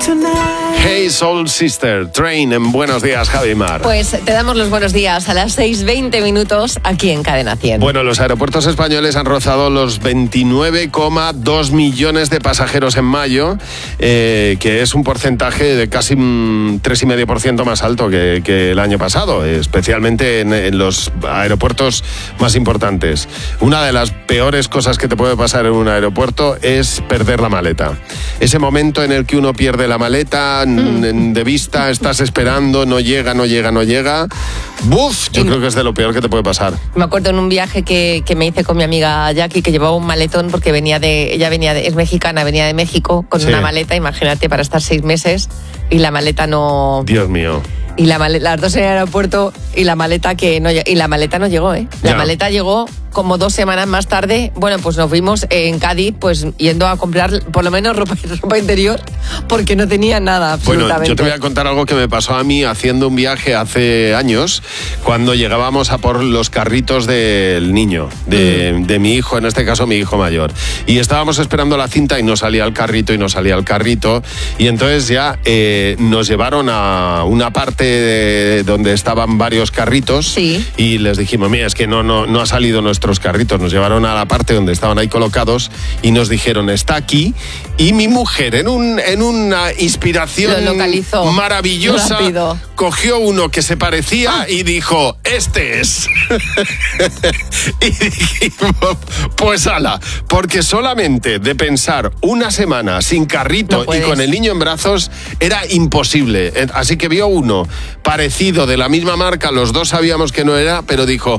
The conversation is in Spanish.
Hey Soul Sister, Train en Buenos Días, Javi Mar. Pues te damos los buenos días a las 6:20 aquí en Cadena 100. Bueno, los aeropuertos españoles han rozado los 29,2 millones de pasajeros en mayo, que es un porcentaje de casi un 3,5% más alto que el año pasado, especialmente en los aeropuertos más importantes. Una de las peores cosas que te puede pasar en un aeropuerto es perder la maleta. Ese momento en el que uno pierde la maleta de vista, estás esperando, no llega. ¡Buf! Yo creo que es de lo peor que te puede pasar. Me acuerdo en un viaje que me hice con mi amiga Jackie, que llevaba un maletón porque es mexicana, venía de México con una maleta, imagínate, para estar 6 meses y la maleta no... Dios mío. Y las dos en el aeropuerto y la maleta no llegó, ¿eh? La maleta llegó como 2 semanas más tarde. Bueno, pues nos vimos en Cádiz, pues yendo a comprar por lo menos ropa interior, porque no tenía nada absolutamente. Bueno, yo te voy a contar algo que me pasó a mí haciendo un viaje hace años, cuando llegábamos a por los carritos del niño, de mi hijo, en este caso mi hijo mayor. Y estábamos esperando la cinta y no salía el carrito, y entonces ya nos llevaron a una parte donde estaban varios carritos, y les dijimos, mira, es que no ha salido nuestros carritos. Nos llevaron a la parte donde estaban ahí colocados y nos dijeron, está aquí, y mi mujer en una inspiración maravillosa rápido cogió uno que se parecía y dijo, este es. Y dijimos, pues ala, porque solamente de pensar una semana sin carrito y con el niño en brazos era imposible. Así que vio uno parecido, de la misma marca, los dos sabíamos que no era, pero dijo,